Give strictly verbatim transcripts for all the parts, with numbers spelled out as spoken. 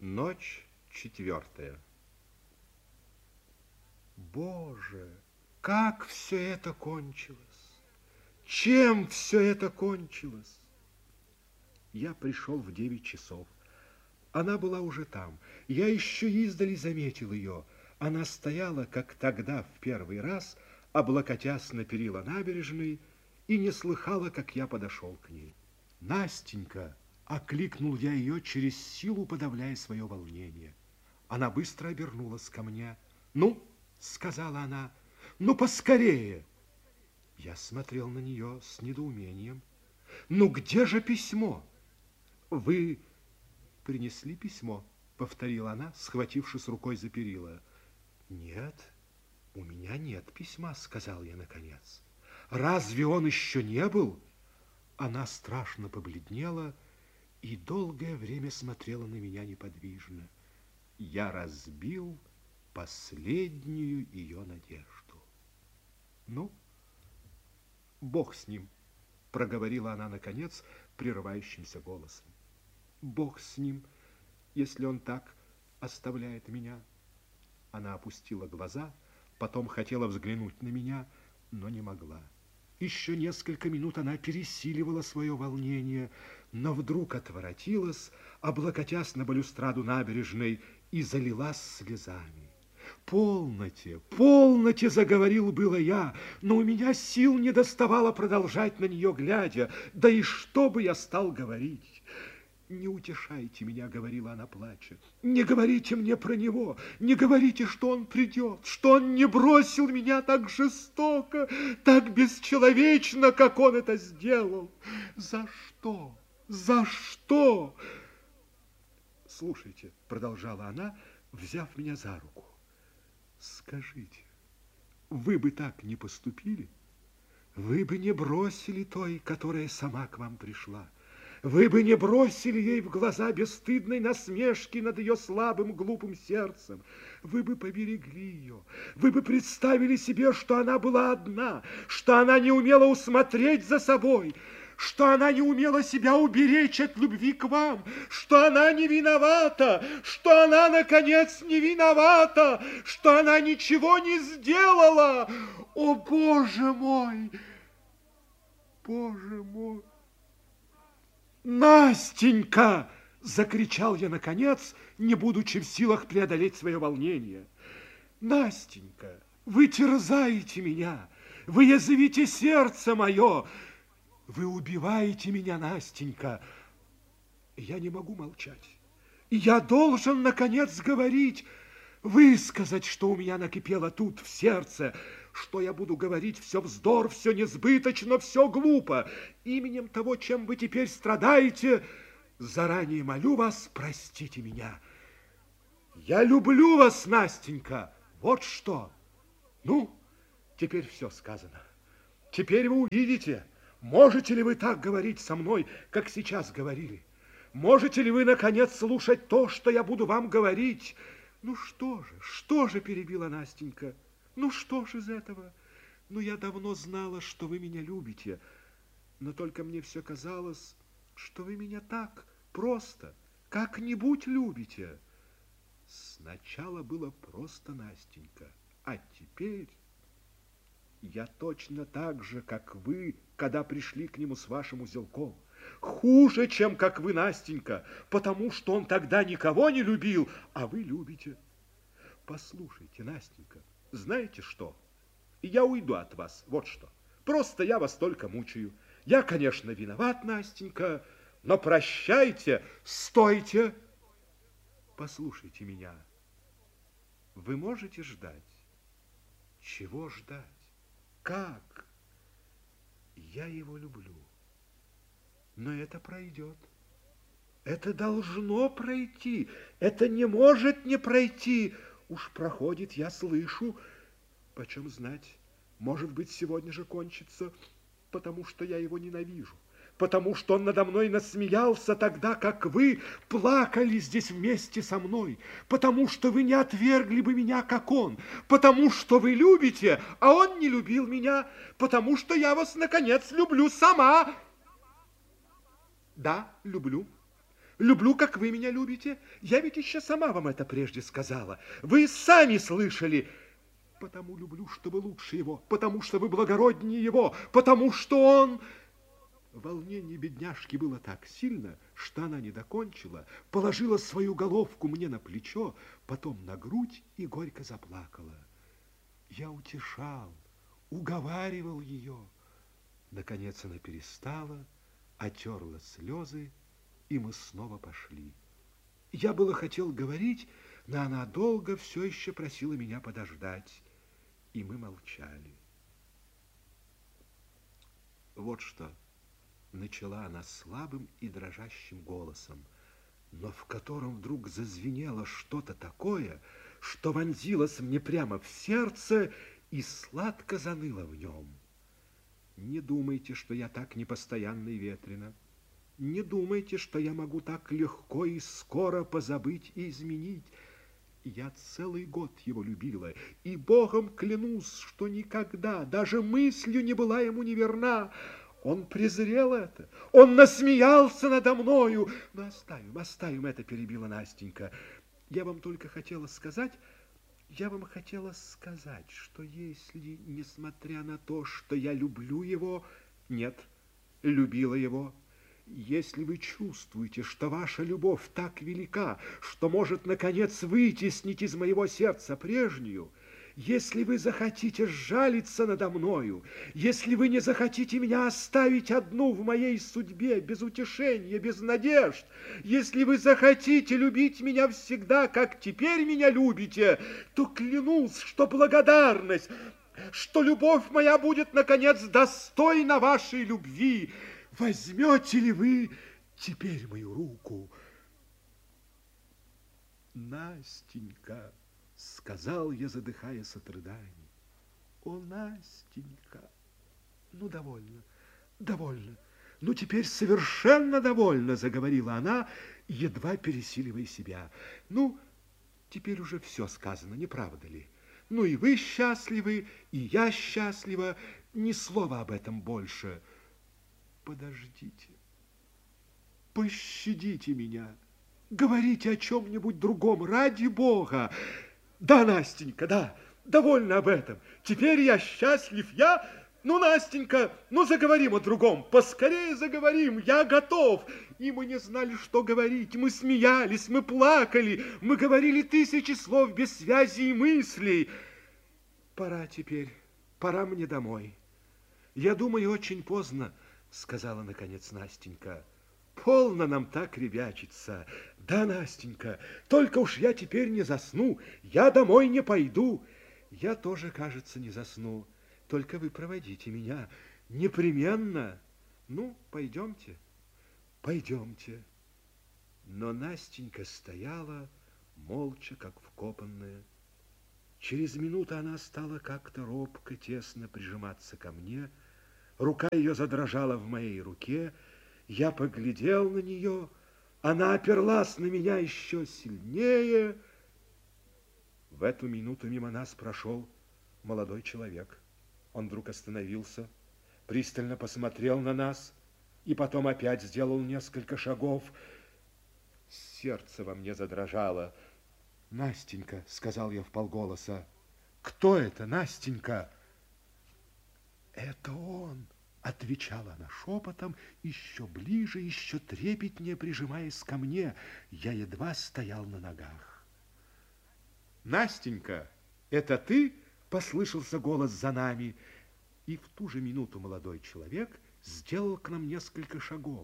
Ночь четвертая. Боже, как все это кончилось! Чем все это кончилось? Я пришел в девять часов. Она была уже там. Я еще издали заметил ее. Она стояла, как тогда в первый раз, облокотясь на перила набережной, и не слыхала, как я подошел к ней. Настенька! Окликнул я ее, через силу подавляя свое волнение. Она быстро обернулась ко мне. «Ну, — сказала она, — ну, поскорее!» Я смотрел на нее с недоумением. «Ну, где же письмо?» «Вы принесли письмо?» — повторила она, схватившись рукой за перила. «Нет, у меня нет письма», — сказал я наконец. «Разве он еще не был?» Она страшно побледнела и долгое время смотрела на меня неподвижно. Я разбил последнюю ее надежду. «Ну, Бог с ним», — проговорила она, наконец, прерывающимся голосом. «Бог с ним, если он так оставляет меня». Она опустила глаза, потом хотела взглянуть на меня, но не могла. Еще несколько минут она пересиливала свое волнение, но вдруг отворотилась, облокотясь на балюстраду набережной, и залилась слезами. «Полноте, полноте!» — заговорил было я, но у меня сил не доставало продолжать на нее глядя. Да и что бы я стал говорить? «Не утешайте меня, — говорила она, плача, — не говорите мне про него, не говорите, что он придет, что он не бросил меня так жестоко, так бесчеловечно, как он это сделал. За что? За что?» «Слушайте, — продолжала она, взяв меня за руку, — скажите, вы бы так не поступили? Вы бы не бросили той, которая сама к вам пришла. Вы бы не бросили ей в глаза бесстыдной насмешки над ее слабым, глупым сердцем. Вы бы поберегли ее. Вы бы представили себе, что она была одна, что она не умела усмотреть за собой, что она не умела себя уберечь от любви к вам, что она не виновата, что она, наконец, не виновата, что она ничего не сделала. О, Боже мой! Боже мой! «Настенька!» — закричал я, наконец, не будучи в силах преодолеть свое волнение. «Настенька, вы терзаете меня, вы язвите сердце мое, вы убиваете меня, Настенька!» Я не могу молчать. Я должен, наконец, говорить, высказать, что у меня накипело тут, в сердце. Что я буду говорить? Все вздор, все несбыточно, все глупо. Именем того, чем вы теперь страдаете, заранее молю вас, простите меня. Я люблю вас, Настенька, вот что. Ну, теперь все сказано. Теперь вы увидите, можете ли вы так говорить со мной, как сейчас говорили. Можете ли вы, наконец, слушать то, что я буду вам говорить? Ну что же, что же, перебила Настенька. Ну что ж из этого? Ну я давно знала, что вы меня любите, но только мне все казалось, что вы меня так просто, как-нибудь любите. Сначала было просто, Настенька, а теперь я точно так же, как вы, когда пришли к нему с вашим узелком. Хуже, чем как вы, Настенька, потому что он тогда никого не любил, а вы любите. Послушайте, Настенька, знаете что? Я уйду от вас, вот что. Просто я вас только мучаю. Я, конечно, виноват, Настенька, но прощайте, стойте. Послушайте меня. Вы можете ждать? Чего ждать? Как? Я его люблю. Но это пройдет. Это должно пройти. Это не может не пройти. Уж проходит, я слышу. Почем знать, может быть, сегодня же кончится, потому что я его ненавижу, потому что он надо мной насмеялся тогда, как вы плакали здесь вместе со мной, потому что вы не отвергли бы меня, как он, потому что вы любите, а он не любил меня, потому что я вас, наконец, люблю сама. Да, люблю. люблю, как вы меня любите. Я ведь еще сама вам это прежде сказала. Вы сами слышали. Потому люблю, что вы лучше его, потому что вы благороднее его, потому что он... Волнение бедняжки было так сильно, что она не докончила, положила свою головку мне на плечо, потом на грудь и горько заплакала. Я утешал, уговаривал ее. Наконец она перестала, отерла слезы, и мы снова пошли. Я было хотел говорить, но она долго все еще просила меня подождать, и мы молчали. Вот что... Начала она слабым и дрожащим голосом, но в котором вдруг зазвенело что-то такое, что вонзилось мне прямо в сердце и сладко заныло в нем. Не думайте, что я так непостоянна и ветрена. Не думайте, что я могу так легко и скоро позабыть и изменить. Я целый год его любила, и Богом клянусь, что никогда, даже мыслью не была ему неверна. Он презрел это, он насмеялся надо мною. Но оставим, оставим это, перебила Настенька. Я вам только хотела сказать, я вам хотела сказать, что если, несмотря на то, что я люблю его, нет, любила его, если вы чувствуете, что ваша любовь так велика, что может, наконец, вытеснить из моего сердца прежнюю, если вы захотите сжалиться надо мною, если вы не захотите меня оставить одну в моей судьбе, без утешения, без надежд, если вы захотите любить меня всегда, как теперь меня любите, то клянусь, что благодарность, что любовь моя будет, наконец, достойна вашей любви. Возьмете ли вы теперь мою руку? Настенька, сказал я, задыхаясь от рыданий. О, Настенька, ну, довольно, довольно. Ну, теперь совершенно довольно, заговорила она, едва пересиливая себя. Ну, теперь уже все сказано, не правда ли? Ну, и вы счастливы, и я счастлива, ни слова об этом больше. Подождите, пощадите меня, говорите о чем-нибудь другом, ради Бога. Да, Настенька, да, довольно об этом. Теперь я счастлив, я... Ну, Настенька, ну, заговорим о другом, поскорее заговорим, я готов. И мы не знали, что говорить, мы смеялись, мы плакали, мы говорили тысячи слов без связи и мыслей. Пора теперь, пора мне домой. Я думаю, очень поздно, сказала, наконец, Настенька. Полно нам так ребячиться. Да, Настенька, только уж я теперь не засну, я домой не пойду. Я тоже, кажется, не засну. Только вы проводите меня непременно. Ну, пойдемте, пойдемте. Но Настенька стояла, молча, как вкопанная. Через минуту она стала как-то робко, тесно прижиматься ко мне. Рука ее задрожала в моей руке. Я поглядел на нее. Она оперлась на меня еще сильнее. В эту минуту мимо нас прошел молодой человек. Он вдруг остановился, пристально посмотрел на нас и потом опять сделал несколько шагов. Сердце во мне задрожало. «Настенька», — сказал я вполголоса. «Кто это, Настенька?» «Это он», — отвечала она шепотом, еще ближе, еще трепетнее прижимаясь ко мне. Я едва стоял на ногах. «Настенька, это ты?» — послышался голос за нами. И в ту же минуту молодой человек сделал к нам несколько шагов.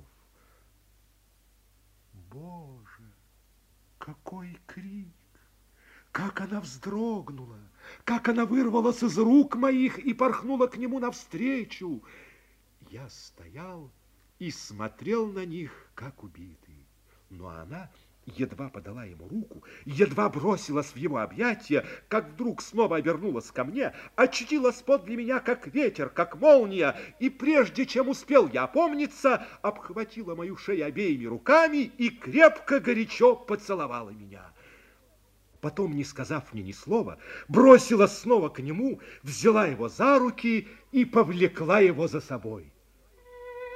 Боже, какой крик! Как она вздрогнула! Как она вырвалась из рук моих и порхнула к нему навстречу! Я стоял и смотрел на них, как убитый. Но она едва подала ему руку, едва бросилась в его объятия, как вдруг снова обернулась ко мне, очутилась подле меня, как ветер, как молния, и прежде чем успел я опомниться, обхватила мою шею обеими руками и крепко, горячо поцеловала меня. Потом, не сказав мне ни слова, бросилась снова к нему, взяла его за руки и повлекла его за собой.